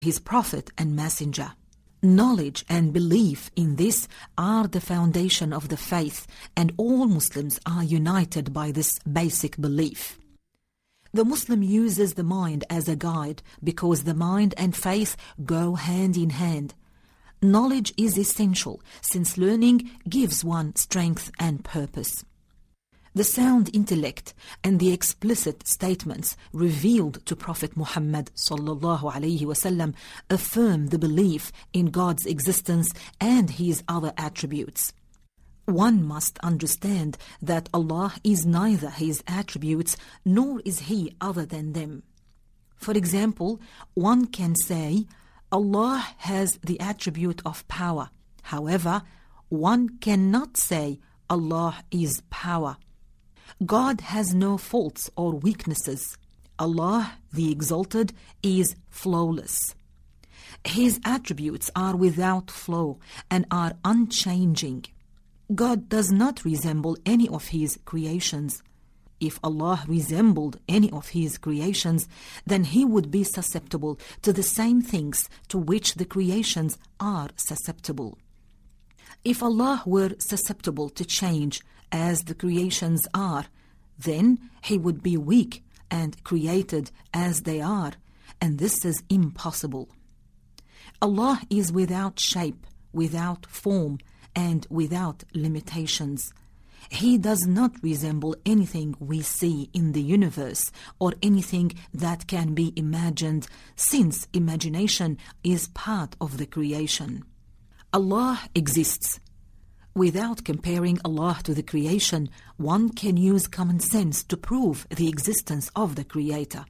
his prophet and messenger. Knowledge and belief in this are the foundation of the faith, and all Muslims are united by this basic belief. The Muslim uses the mind as a guide because the mind and faith go hand in hand. Knowledge is essential since learning gives one strength and purpose. The sound intellect and the explicit statements revealed to Prophet Muhammad ﷺ affirm the belief in God's existence and His other attributes. One must understand that Allah is neither His attributes nor is He other than them. For example, one can say, Allah has the attribute of power. However, one cannot say Allah is power. God has no faults or weaknesses. Allah, the Exalted, is flawless. His attributes are without flaw and are unchanging. God does not resemble any of His creations. If Allah resembled any of His creations, then He would be susceptible to the same things to which the creations are susceptible. If Allah were susceptible to change as the creations are, then He would be weak and created as they are, and this is impossible. Allah is without shape, without form, and without limitations. He does not resemble anything we see in the universe or anything that can be imagined, since imagination is part of the creation. Allah exists. Without comparing Allah to the creation, one can use common sense to prove the existence of the Creator.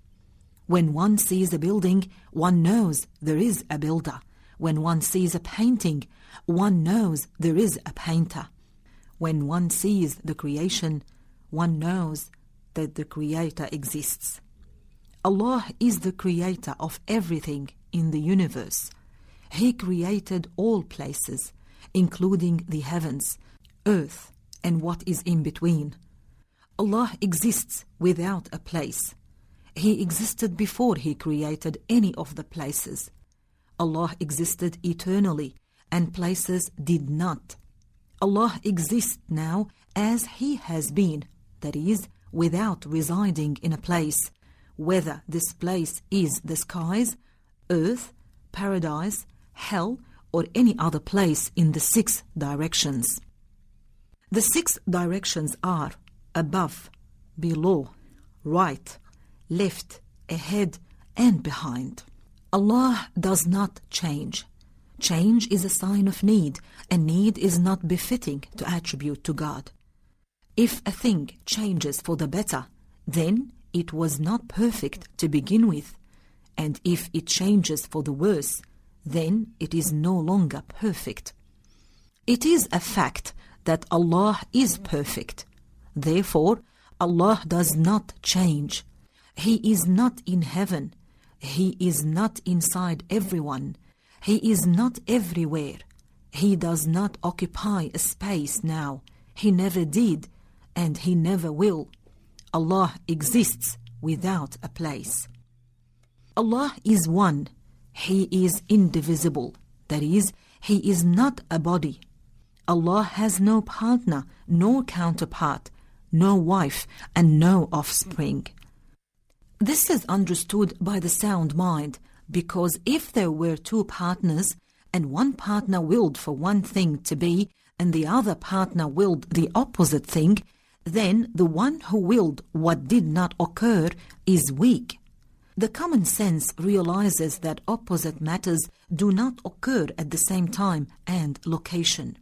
When one sees a building, one knows there is a builder. When one sees a painting, one knows there is a painter. When one sees the creation, one knows that the Creator exists. Allah is the Creator of everything in the universe. He created all places, including the heavens, earth, and what is in between. Allah exists without a place. He existed before He created any of the places. Allah existed eternally, and places did not. Allah exists now as He has been, that is, without residing in a place, whether this place is the skies, earth, paradise, hell, or any other place in the 6 directions. The 6 directions are above, below, right, left, ahead, and behind. Allah does not change. Change is a sign of need, and need is not befitting to attribute to God. If a thing changes for the better, then it was not perfect to begin with, and if it changes for the worse, then it is no longer perfect. It is a fact that Allah is perfect. Therefore, Allah does not change. He is not in heaven. He is not inside everyone. He is not everywhere. He does not occupy a space now. He never did, and He never will. Allah exists without a place. Allah is one. He is indivisible. That is, He is not a body. Allah has no partner, no counterpart, no wife, and no offspring. This is understood by the sound mind, because if there were 2 partners, and one partner willed for one thing to be, and the other partner willed the opposite thing, then the one who willed what did not occur is weak. The common sense realizes that opposite matters do not occur at the same time and location.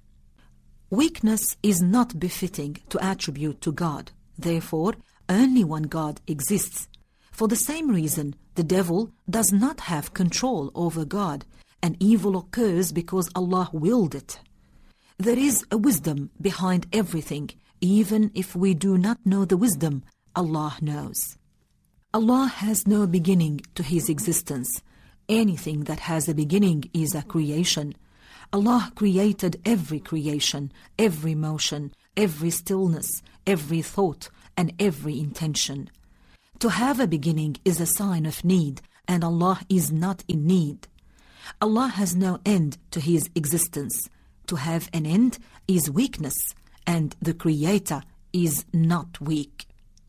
Weakness is not befitting to attribute to God. Therefore, only one God exists. For the same reason, the devil does not have control over God, and evil occurs because Allah willed it. There is a wisdom behind everything. Even if we do not know the wisdom, Allah knows. Allah has no beginning to His existence. Anything that has a beginning is a creation. Allah created every creation, every motion, every stillness, every thought, and every intention. To have a beginning is a sign of need, and Allah is not in need. Allah has no end to His existence. To have an end is weakness, and the Creator is not weak.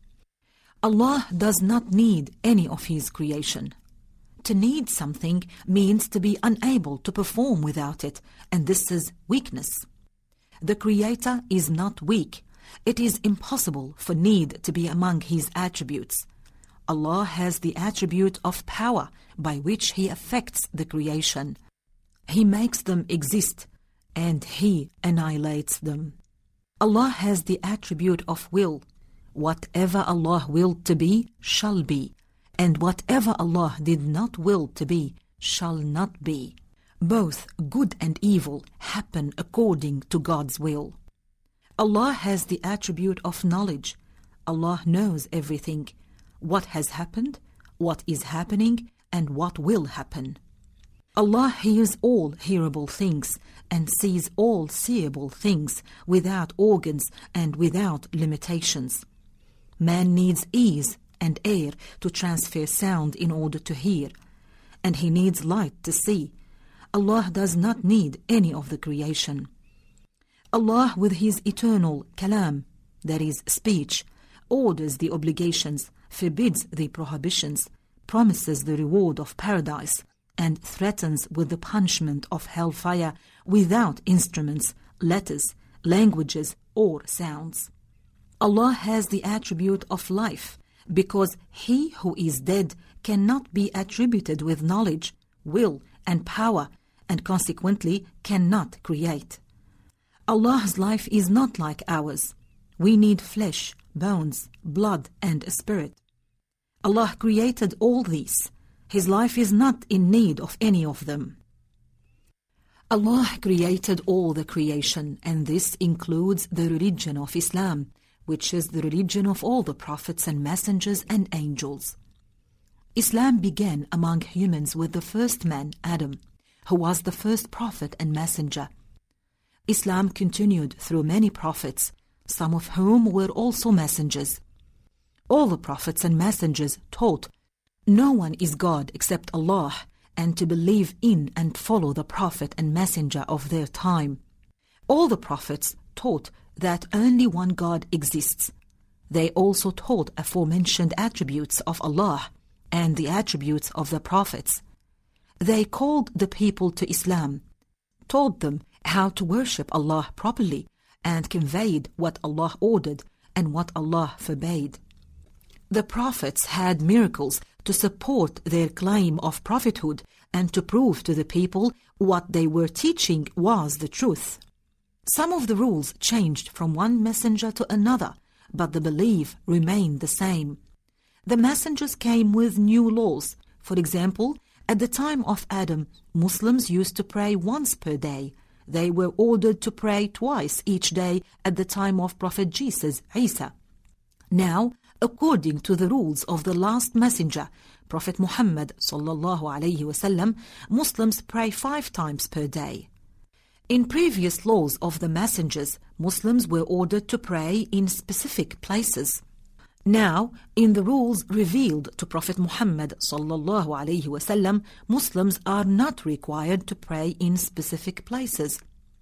Allah does not need any of His creation. To need something means to be unable to perform without it, and this is weakness. The Creator is not weak. It is impossible for need to be among His attributes. Allah has the attribute of power by which He affects the creation. He makes them exist, and He annihilates them. Allah has the attribute of will. Whatever Allah willed to be, shall be, and whatever Allah did not will to be, shall not be. Both good and evil happen according to God's will. Allah has the attribute of knowledge. Allah knows everything, what has happened, what is happening, and what will happen. Allah hears all hearable things and sees all seeable things without organs and without limitations. Man needs ease and air to transfer sound in order to hear, and he needs light to see. Allah does not need any of the creation. Allah, with His eternal kalam, that is speech, orders the obligations, forbids the prohibitions, promises the reward of paradise, and threatens with the punishment of hellfire without instruments, letters, languages, or sounds. Allah has the attribute of life, because He who is dead cannot be attributed with knowledge, will, and power, and consequently cannot create. Allah's life is not like ours. We need flesh, bones, blood, and a spirit. Allah created all these. His life is not in need of any of them. Allah created all the creation, and this includes the religion of Islam, which is the religion of all the prophets and messengers and angels. Islam began among humans with the first man, Adam, who was the first prophet and messenger. Islam continued through many prophets, some of whom were also messengers. All the prophets and messengers taught no one is God except Allah, and to believe in and follow the prophet and messenger of their time. All the prophets taught that only one God exists. They also taught aforementioned attributes of Allah and the attributes of the prophets. They called the people to Islam, taught them how to worship Allah properly, and conveyed what Allah ordered and what Allah forbade. The prophets had miracles to support their claim of prophethood and to prove to the people what they were teaching was the truth. Some of the rules changed from one messenger to another, but the belief remained the same. The messengers came with new laws. For example, at the time of Adam, Muslims used to pray once per day. They were ordered to pray twice each day at the time of Prophet Jesus, Isa. Now, according to the rules of the last messenger, Prophet Muhammad ﷺ, Muslims pray 5 times per day. In previous laws of the messengers, Muslims were ordered to pray in specific places. Now, in the rules revealed to Prophet Muhammad ﷺ, Muslims are not required to pray in specific places.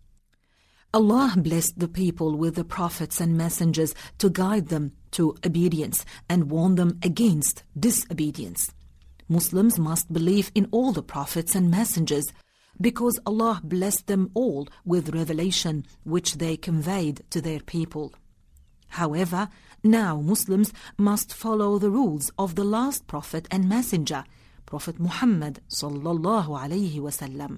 Allah blessed the people with the prophets and messengers to guide them to obedience and warn them against disobedience. Muslims must believe in all the prophets and messengers because Allah blessed them all with revelation which they conveyed to their people. However, now Muslims must follow the rules of the last prophet and messenger, Prophet Muhammad sallallahu alaihi wasallam.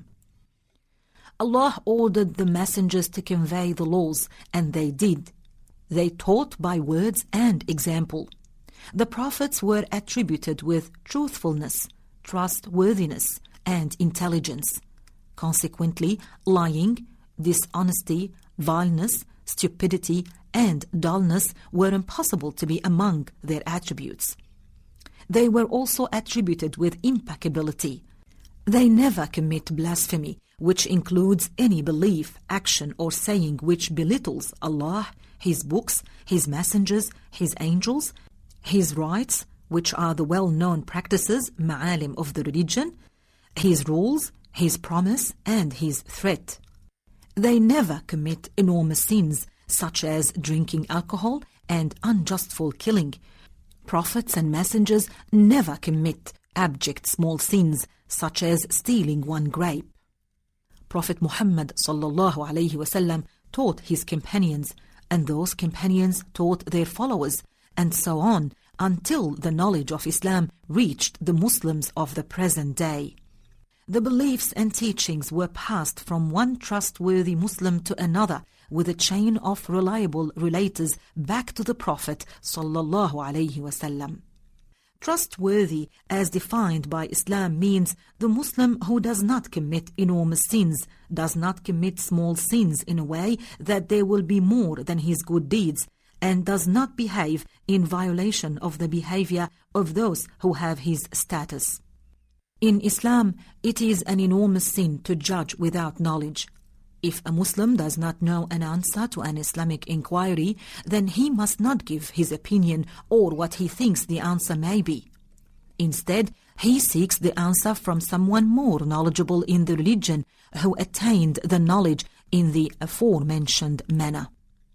Allah ordered the messengers to convey the laws, and they did. They taught by words and example. The prophets were attributed with truthfulness, trustworthiness, and intelligence. Consequently, lying, dishonesty, vileness, stupidity, and dullness were impossible to be among their attributes. They were also attributed with impeccability. They never commit blasphemy, which includes any belief, action, or saying which belittles Allah, His books, His messengers, His angels, His rights, which are the well-known practices, ma'alim of the religion, his rules, his promise, and his threat. They never commit enormous sins, such as drinking alcohol and unjustful killing. Prophets and messengers never commit abject small sins, such as stealing one grape. Prophet Muhammad ﷺ taught his companions, and those companions taught their followers, and so on, until the knowledge of Islam reached the Muslims of the present day. The beliefs and teachings were passed from one trustworthy Muslim to another with a chain of reliable relators back to the Prophet ﷺ. Trustworthy, as defined by Islam, means the Muslim who does not commit enormous sins, does not commit small sins in a way that there will be more than his good deeds, and does not behave in violation of the behavior of those who have his status. In Islam, it is an enormous sin to judge without knowledge. If a Muslim does not know an answer to an Islamic inquiry, then he must not give his opinion or what he thinks the answer may be. Instead, he seeks the answer from someone more knowledgeable in the religion who attained the knowledge in the aforementioned manner.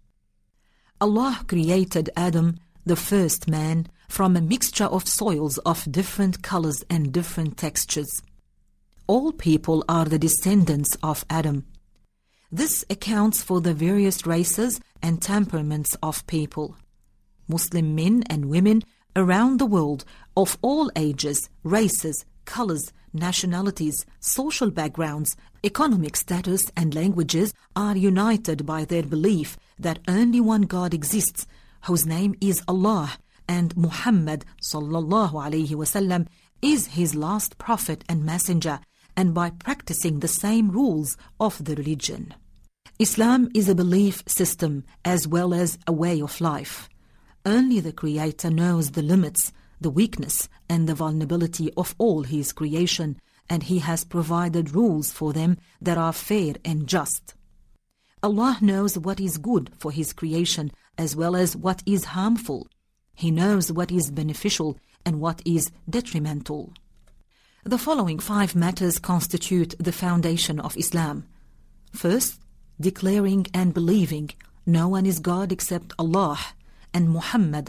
Allah created Adam, the first man, from a mixture of soils of different colors and different textures. All people are the descendants of Adam. This accounts for the various races and temperaments of people. Muslim men and women around the world of all ages, races, colors, nationalities, social backgrounds, economic status and languages are united by their belief that only one God exists, whose name is Allah, and Muhammad ﷺ is his last prophet and messenger, and by practicing the same rules of the religion. Islam is a belief system as well as a way of life. Only the Creator knows the limits, the weakness, and the vulnerability of all His creation, and He has provided rules for them that are fair and just. Allah knows what is good for His creation as well as what is harmful. He knows what is beneficial and what is detrimental. The following 5 matters constitute the foundation of Islam. First, declaring and believing no one is God except Allah, and Muhammad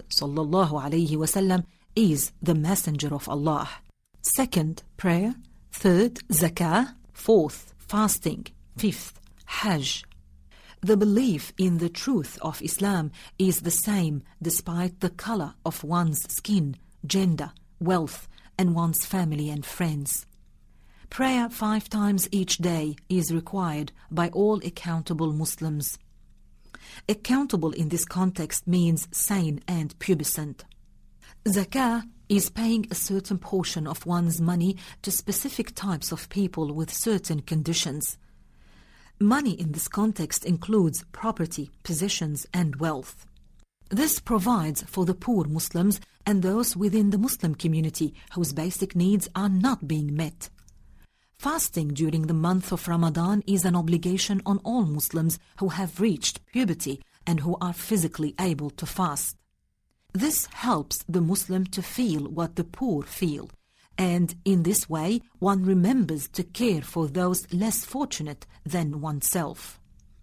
ﷺ is the messenger of Allah. Second, prayer. Third, zakah. Fourth, fasting. Fifth, hajj. The belief in the truth of Islam is the same despite the color of one's skin, gender, wealth, and one's family and friends. Prayer 5 times each day is required by all accountable Muslims. Accountable in this context means sane and pubescent. Zakah is paying a certain portion of one's money to specific types of people with certain conditions. Money in this context includes property, possessions, and wealth. This provides for the poor Muslims and those within the Muslim community whose basic needs are not being met. Fasting during the month of Ramadan is an obligation on all Muslims who have reached puberty and who are physically able to fast. This helps the Muslim to feel what the poor feel, and in this way one remembers to care for those less fortunate than oneself.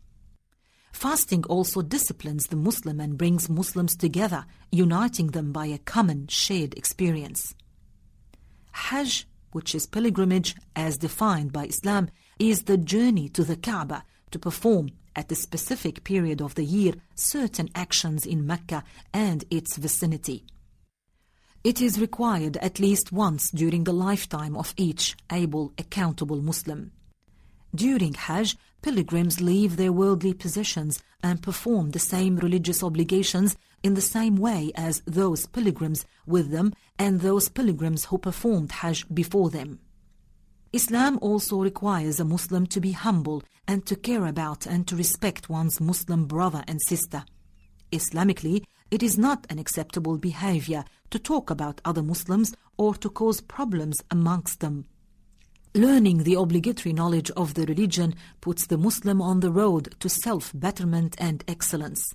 Fasting also disciplines the Muslim and brings Muslims together, uniting them by a common shared experience. Hajj, which is pilgrimage as defined by Islam, is the journey to the Kaaba to perform at a specific period of the year certain actions in Mecca and its vicinity. It is required at least once during the lifetime of each able, accountable Muslim. During Hajj, pilgrims leave their worldly possessions and perform the same religious obligations in the same way as those pilgrims with them and those pilgrims who performed Hajj before them. Islam also requires a Muslim to be humble and to care about and to respect one's Muslim brother and sister. Islamically, it is not an acceptable behavior to talk about other Muslims or to cause problems amongst them. Learning the obligatory knowledge of the religion puts the Muslim on the road to self-betterment and excellence.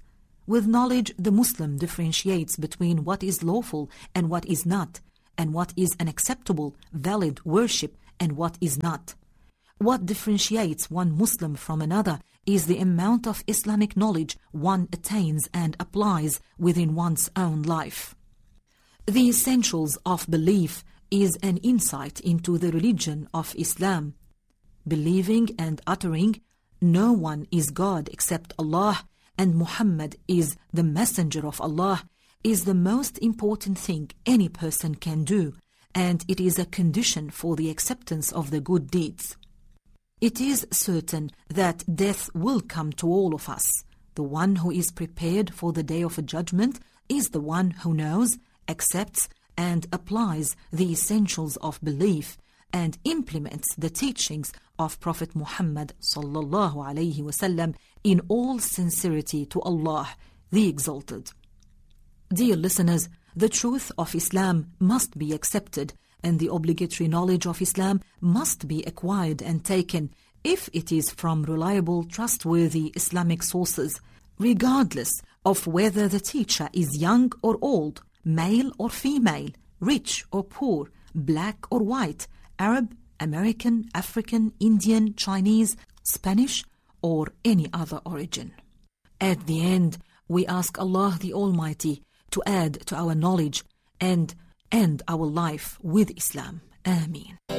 With knowledge, the Muslim differentiates between what is lawful and what is not, and what is an acceptable, valid worship and what is not. What differentiates one Muslim from another is the amount of Islamic knowledge one attains and applies within one's own life. The Essentials of Belief is an insight into the religion of Islam. Believing and uttering, "No one is God except Allah, and Muhammad is the messenger of Allah," is the most important thing any person can do, and it is a condition for the acceptance of the good deeds. It is certain that death will come to all of us. The one who is prepared for the day of judgment is the one who knows, accepts, and applies the essentials of belief and implements the teachings of Prophet Muhammad sallallahu alaihi wasallam in all sincerity to Allah, the Exalted. Dear listeners, the truth of Islam must be accepted, and the obligatory knowledge of Islam must be acquired and taken if it is from reliable, trustworthy Islamic sources, regardless of whether the teacher is young or old, male or female, rich or poor, black or white, Arab, American, African, Indian, Chinese, Spanish, or any other origin. At the end, we ask Allah the Almighty to add to our knowledge and end our life with Islam. Ameen.